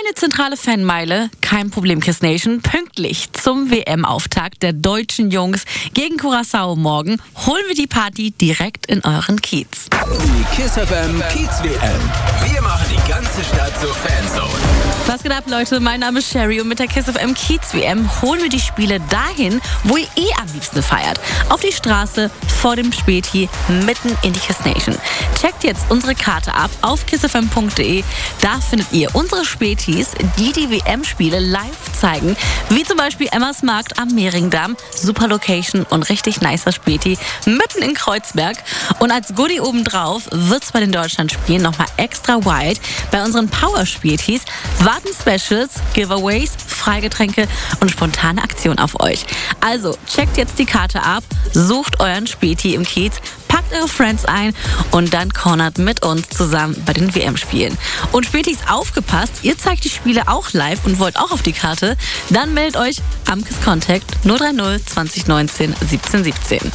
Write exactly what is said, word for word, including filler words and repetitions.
Keine zentrale Fanmeile, kein Problem, Kiss Nation. Pünktlich zum W M-Auftakt der deutschen Jungs gegen Curaçao morgen holen wir die Party direkt in euren Kiez. Die Kiss F M Kiez W M. Wir machen die ganze Stadt zur Fanzone. Was geht ab, Leute? Mein Name ist Sherry und mit der Kiss F M Kiez W M holen wir die Spiele dahin, wo ihr eh am liebsten feiert. Auf die Straße, vor dem Späti, mitten in die Kiss Nation. Checkt jetzt unsere Karte ab auf kiss f m punkt d e. Da findet ihr unsere Spätis, die die W M-Spiele live zeigen. Wie zum Beispiel Emmas Markt am Mehringdamm. Super Location und richtig nicer Späti mitten in Kreuzberg. Und als Goodie obendrauf wird es bei den Deutschlandspielen nochmal extra wild. Bei unseren Power-Spätis warten Specials, Giveaways, Freigetränke und spontane Aktionen auf euch. Also checkt jetzt die Karte ab, sucht euren Späti im Kiez, packt eure Friends ein und dann cornert mit uns zusammen bei den W M-Spielen. Und Spätis, aufgepasst, ihr zeigt die Spiele auch live und wollt auch auf die Karte, dann meldet euch am Kiss Contact null drei null zwanzig neunzehn siebzehn siebzehn.